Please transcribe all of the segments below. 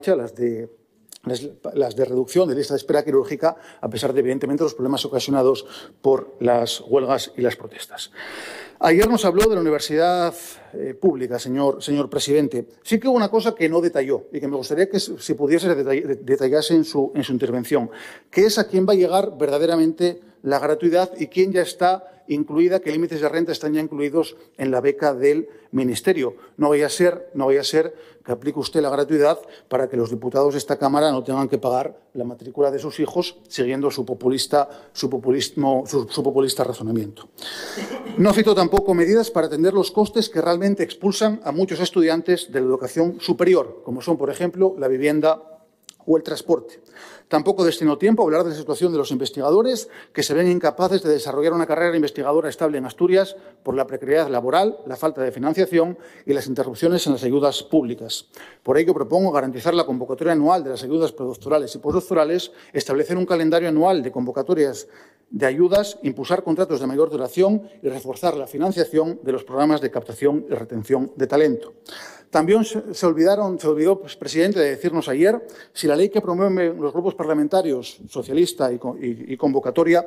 las de reducción de lista de espera quirúrgica, a pesar de, evidentemente, los problemas ocasionados por las huelgas y las protestas. Ayer nos habló de la universidad pública, señor presidente. Sí que hubo una cosa que no detalló y que me gustaría que si pudiese detallase en su intervención, que es a quién va a llegar verdaderamente la gratuidad y quién ya está incluida, qué límites de renta están ya incluidos en la beca del Ministerio. No vaya a ser que aplique usted la gratuidad para que los diputados de esta Cámara no tengan que pagar la matrícula de sus hijos siguiendo su populista razonamiento. No cito tampoco medidas para atender los costes que realmente expulsan a muchos estudiantes de la educación superior, como son, por ejemplo, la vivienda o el transporte. Tampoco destino tiempo a hablar de la situación de los investigadores que se ven incapaces de desarrollar una carrera investigadora estable en Asturias por la precariedad laboral, la falta de financiación y las interrupciones en las ayudas públicas. Por ello, propongo garantizar la convocatoria anual de las ayudas predoctorales y postdoctorales, establecer un calendario anual de convocatorias de ayudas, impulsar contratos de mayor duración y reforzar la financiación de los programas de captación y retención de talento. También se olvidó, presidente, de decirnos ayer si la ley que promueven los grupos parlamentarios socialista y convocatoria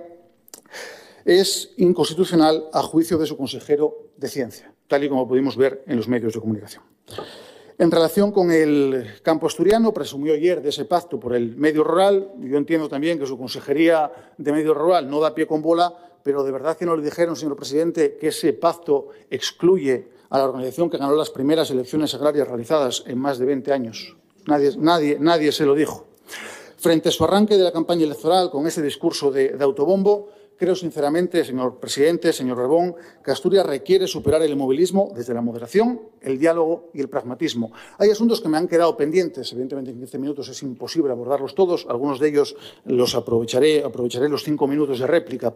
es inconstitucional a juicio de su consejero de Ciencia, tal y como pudimos ver en los medios de comunicación. En relación con el campo asturiano, presumió ayer de ese pacto por el medio rural. Yo entiendo también que su consejería de medio rural no da pie con bola, pero de verdad que no le dijeron, señor presidente, que ese pacto excluye a la organización que ganó las primeras elecciones agrarias realizadas en más de 20 años. Nadie se lo dijo. Frente a su arranque de la campaña electoral con ese discurso de autobombo, creo sinceramente, señor presidente, señor Rebón, que Asturias requiere superar el inmovilismo desde la moderación, el diálogo y el pragmatismo. Hay asuntos que me han quedado pendientes. Evidentemente, en 15 minutos es imposible abordarlos todos. Algunos de ellos los aprovecharé los 5 minutos de réplica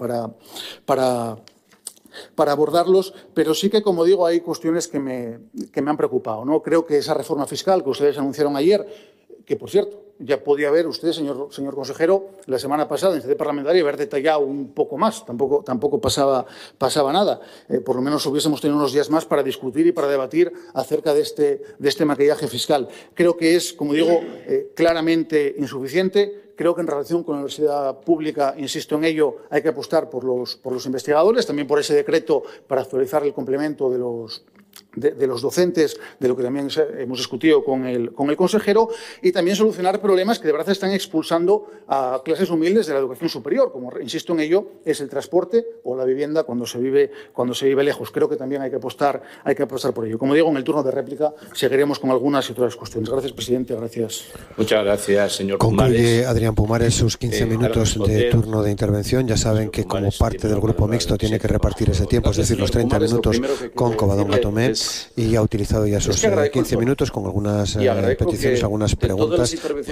para abordarlos, pero sí que, como digo, hay cuestiones que me han preocupado, ¿no? Creo que esa reforma fiscal que ustedes anunciaron ayer, que, por cierto, ya podía haber usted, señor consejero, la semana pasada en sede parlamentaria haber detallado un poco más. Tampoco pasaba nada. Por lo menos hubiésemos tenido unos días más para discutir y para debatir acerca de este maquillaje fiscal. Creo que es, como digo, claramente insuficiente. Creo que en relación con la universidad pública, insisto en ello, hay que apostar por los investigadores, también por ese decreto para actualizar el complemento de los docentes, de lo que también hemos discutido con el consejero, y también solucionar problemas que de verdad están expulsando a clases humildes de la educación superior, como, insisto en ello, es el transporte o la vivienda cuando se vive lejos. Creo que también hay que apostar por ello. Como digo, en el turno de réplica seguiremos con algunas y otras cuestiones. Gracias, presidente. Gracias. Muchas gracias, señor Pumares. Concluye Adrián Pumares sus 15 minutos de turno de intervención. Ya saben que como parte del grupo mixto tiene que repartir ese tiempo, es decir, los 30 minutos con Covadonga Tomé, y ha utilizado ya sus 15 minutos con algunas peticiones, algunas preguntas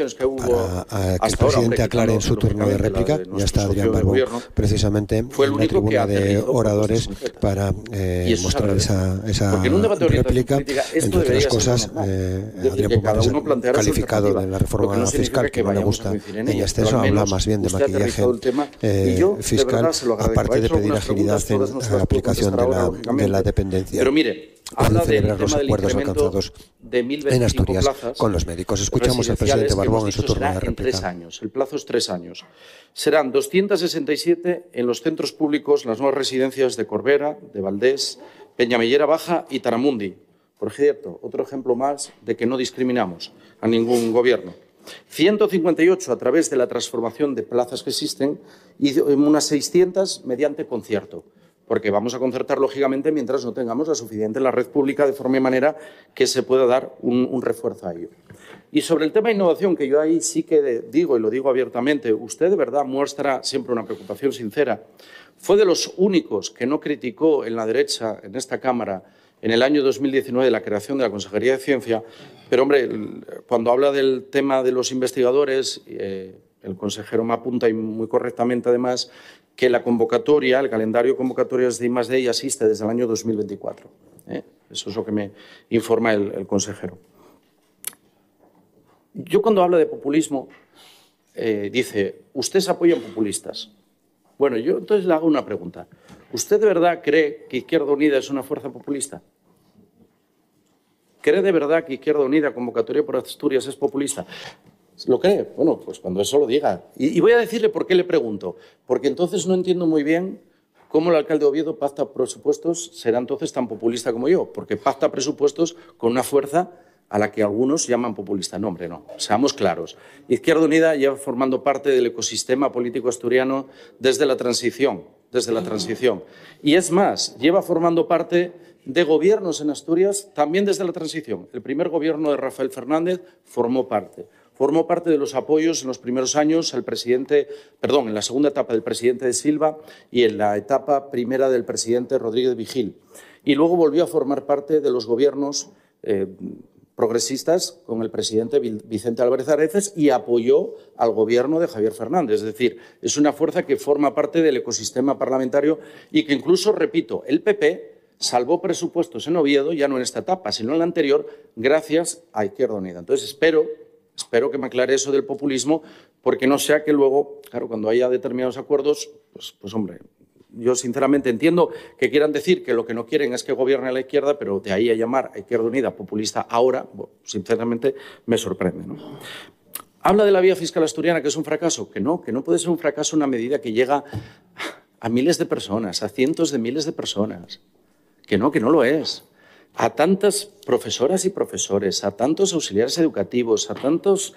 para que el presidente aclare en su turno de réplica. Ya está Adrián Barbón precisamente en la tribuna de oradores para mostrar esa réplica. Entre otras cosas, Adrián Pumares ha calificado de la reforma fiscal, que no le gusta en exceso, habla más bien de maquillaje fiscal, aparte de pedir agilidad en la aplicación de la dependencia. Pero mire, habla de celebrar los acuerdos alcanzados en Asturias con los médicos. Escuchamos al presidente Barbón en su turno de réplica. El plazo es 3 años. Serán 267 en los centros públicos las nuevas residencias de Corbera, de Valdés, Peñamellera Baja y Taramundi. Por cierto, otro ejemplo más de que no discriminamos a ningún gobierno. 158 a través de la transformación de plazas que existen y unas 600 mediante concierto, porque vamos a concertar, lógicamente, mientras no tengamos la suficiente en la red pública, de forma y manera que se pueda dar un refuerzo a ello. Y sobre el tema de innovación, que yo ahí sí que digo, y lo digo abiertamente, usted de verdad muestra siempre una preocupación sincera. Fue de los únicos que no criticó en la derecha, en esta Cámara, en el año 2019 la creación de la Consejería de Ciencia, pero, hombre, cuando habla del tema de los investigadores, el consejero me apunta, y muy correctamente además, que la convocatoria, el calendario de convocatorias de I+D existe desde el año 2024. Eso es lo que me informa el consejero. Yo, cuando hablo de populismo, dice, ¿ustedes apoyan populistas? Bueno, yo entonces le hago una pregunta. ¿Usted de verdad cree que Izquierda Unida es una fuerza populista? ¿Cree de verdad que Izquierda Unida, Convocatoria por Asturias, es populista? ¿Lo cree? Bueno, pues cuando eso lo diga. Y voy a decirle por qué le pregunto. Porque entonces no entiendo muy bien cómo el alcalde de Oviedo pacta presupuestos, será entonces tan populista como yo, porque pacta presupuestos con una fuerza a la que algunos llaman populista. No, hombre, no. Seamos claros. Izquierda Unida lleva formando parte del ecosistema político asturiano desde la transición. Y es más, lleva formando parte de gobiernos en Asturias también desde la transición. El primer gobierno de Rafael Fernández formó parte de los apoyos en los primeros años al presidente, en la segunda etapa del presidente de Silva y en la etapa primera del presidente Rodríguez Vigil. Y luego volvió a formar parte de los gobiernos progresistas con el presidente Vicente Álvarez Areces y apoyó al gobierno de Javier Fernández. Es decir, es una fuerza que forma parte del ecosistema parlamentario y que incluso, repito, el PP salvó presupuestos en Oviedo, ya no en esta etapa, sino en la anterior, gracias a Izquierda Unida. Entonces, espero que me aclare eso del populismo, porque no sea que luego, claro, cuando haya determinados acuerdos, pues hombre, yo sinceramente entiendo que quieran decir que lo que no quieren es que gobierne la izquierda, pero de ahí a llamar a Izquierda Unida populista ahora, bueno, sinceramente me sorprende, ¿no? Habla de la vía fiscal asturiana, que es un fracaso. Que no puede ser un fracaso una medida que llega a miles de personas, a cientos de miles de personas. Que no lo es. A tantas profesoras y profesores, a tantos auxiliares educativos, a tantos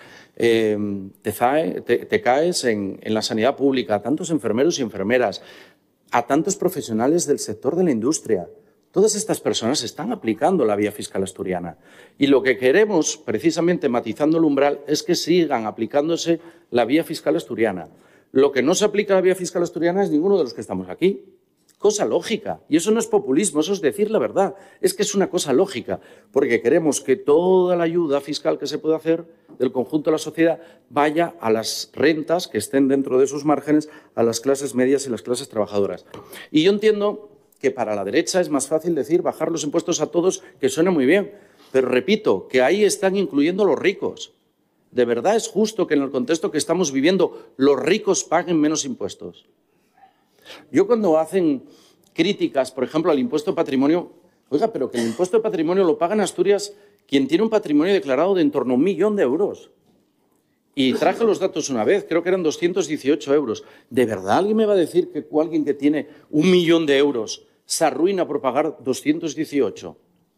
TCAEs en la sanidad pública, a tantos enfermeros y enfermeras, a tantos profesionales del sector de la industria. Todas estas personas están aplicando la vía fiscal asturiana. Y lo que queremos, precisamente matizando el umbral, es que sigan aplicándose la vía fiscal asturiana. Lo que no se aplica a la vía fiscal asturiana es ninguno de los que estamos aquí. Cosa lógica. Y eso no es populismo, eso es decir la verdad. Es que es una cosa lógica, porque queremos que toda la ayuda fiscal que se pueda hacer del conjunto de la sociedad vaya a las rentas que estén dentro de sus márgenes, a las clases medias y las clases trabajadoras. Y yo entiendo que para la derecha es más fácil decir bajar los impuestos a todos, que suena muy bien, pero repito, que ahí están incluyendo los ricos. ¿De verdad es justo que en el contexto que estamos viviendo los ricos paguen menos impuestos? Yo cuando hacen críticas, por ejemplo, al impuesto de patrimonio, oiga, pero que el impuesto de patrimonio lo paga en Asturias quien tiene un patrimonio declarado de en torno a 1 millón de euros. Y traje los datos una vez, creo que eran 218 euros. ¿De verdad alguien me va a decir que alguien que tiene 1 millón de euros se arruina por pagar 218?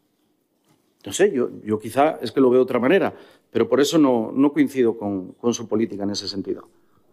No sé, yo quizá es que lo veo de otra manera, pero por eso no coincido con su política en ese sentido.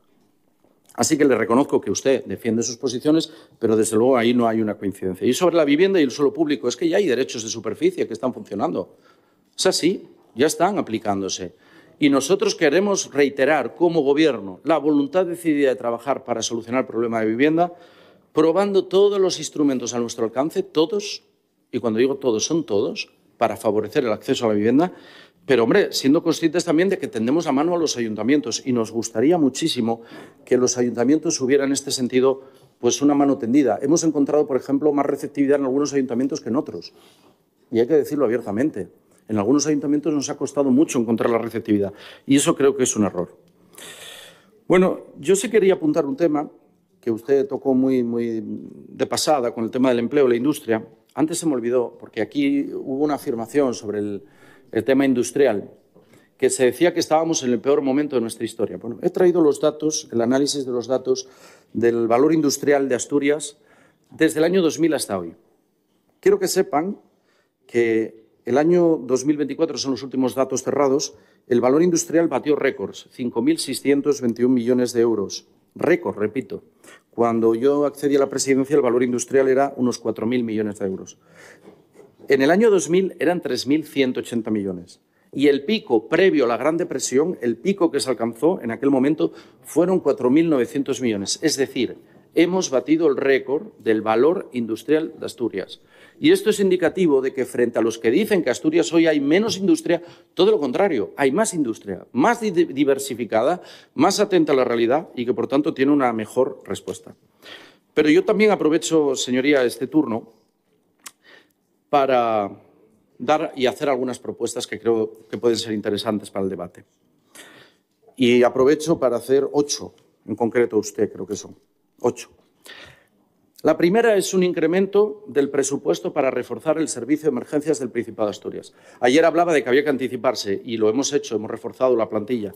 Así que le reconozco que usted defiende sus posiciones, pero desde luego ahí no hay una coincidencia. Y sobre la vivienda y el suelo público, es que ya hay derechos de superficie que están funcionando. Es así, ya están aplicándose. Y nosotros queremos reiterar como Gobierno la voluntad decidida de trabajar para solucionar el problema de vivienda, probando todos los instrumentos a nuestro alcance, todos, y cuando digo todos son todos, para favorecer el acceso a la vivienda, pero, hombre, siendo conscientes también de que tendemos la mano a los ayuntamientos y nos gustaría muchísimo que los ayuntamientos hubieran en este sentido pues una mano tendida. Hemos encontrado, por ejemplo, más receptividad en algunos ayuntamientos que en otros. Y hay que decirlo abiertamente. En algunos ayuntamientos nos ha costado mucho encontrar la receptividad y eso creo que es un error. Bueno, yo sí quería apuntar un tema que usted tocó muy de pasada con el tema del empleo y la industria. Antes se me olvidó, porque aquí hubo una afirmación sobre el tema industrial, que se decía que estábamos en el peor momento de nuestra historia. Bueno, he traído los datos, el análisis de los datos del valor industrial de Asturias desde el año 2000 hasta hoy. Quiero que sepan que el año 2024 son los últimos datos cerrados. El valor industrial batió récords, 5.621 millones de euros. Récord, repito. Cuando yo accedí a la presidencia, el valor industrial era unos 4.000 millones de euros. En el año 2000 eran 3.180 millones. Y el pico previo a la Gran Depresión, el pico que se alcanzó en aquel momento, fueron 4.900 millones. Es decir, hemos batido el récord del valor industrial de Asturias. Y esto es indicativo de que frente a los que dicen que Asturias hoy hay menos industria, todo lo contrario, hay más industria, más diversificada, más atenta a la realidad y que, por tanto, tiene una mejor respuesta. Pero yo también aprovecho, señoría, este turno para dar y hacer algunas propuestas que creo que pueden ser interesantes para el debate. Y aprovecho para hacer 8, en concreto usted creo que son 8. La primera es un incremento del presupuesto para reforzar el servicio de emergencias del Principado de Asturias. Ayer hablaba de que había que anticiparse y lo hemos hecho, hemos reforzado la plantilla